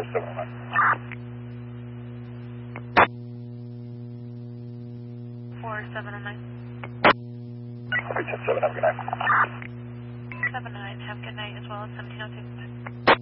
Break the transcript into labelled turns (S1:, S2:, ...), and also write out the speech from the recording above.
S1: 709.
S2: Okay, 7 have a good night.
S3: 7-9, have a good night as well as 1702.